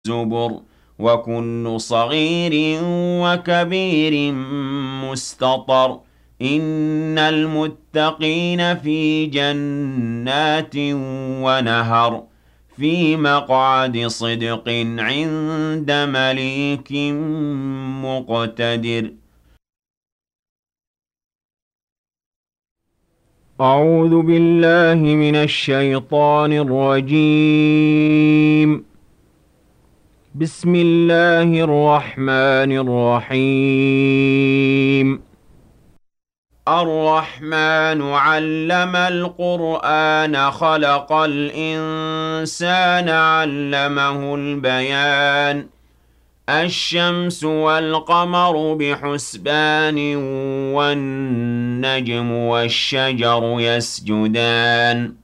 الزُّبُرُ وَكُلُّ صَغِيرٍ وَكَبِيرٍ مُّسْتَطَرٌ إِنَّ الْمُتَّقِينَ فِي جَنَّاتٍ وَنَهَرٍ في مقعد صدق عند مليك مقتدر. أعوذ بالله من الشيطان الرجيم. بسم الله الرحمن الرحيم. الرحمن علم القرآن خلق الإنسان علمه البيان الشمس والقمر بحسبان والنجم والشجر يسجدان